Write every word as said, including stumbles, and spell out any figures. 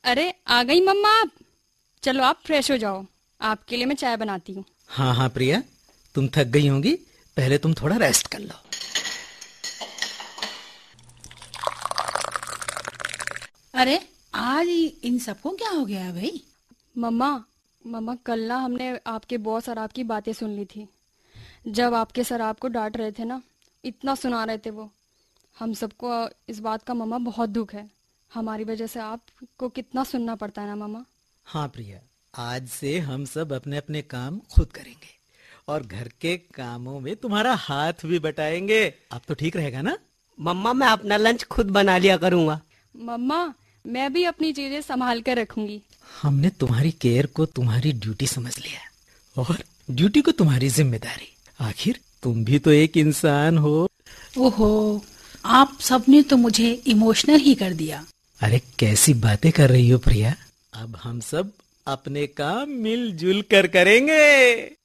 अरे आ गई मम्मा आप। चलो आप फ्रेश हो जाओ, आपके लिए मैं चाय बनाती हूँ। हाँ हाँ प्रिया, तुम थक गई होंगी, पहले तुम थोड़ा रेस्ट कर लो। अरे आज इन सबको क्या हो गया है भाई? मम्मा मम्मा कल ना हमने आपके बॉस और आपकी बातें सुन ली थी। जब आपके सर आपको डांट रहे थे ना, इतना सुना रहे थे वो। हम सबको इस बात का मम्मा बहुत दुख है। हमारी वजह से आपको कितना सुनना पड़ता है ना मम्मा। हाँ प्रिया, आज से हम सब अपने अपने काम खुद करेंगे और घर के कामों में तुम्हारा हाथ भी बटाएंगे। अब तो ठीक रहेगा ना? मम्मा मैं अपना लंच खुद बना लिया करूंगा। मम्मा मैं भी अपनी चीजें संभाल कर रखूंगी। हमने तुम्हारी केयर को तुम्हारी ड्यूटी समझ लिया और ड्यूटी को तुम्हारी जिम्मेदारी। आखिर तुम भी तो एक इंसान हो। ओहो, आप सबने तो मुझे इमोशनल ही कर दिया। अरे कैसी बातें कर रही हो प्रिया। अब हम सब अपने काम मिलजुल कर करेंगे।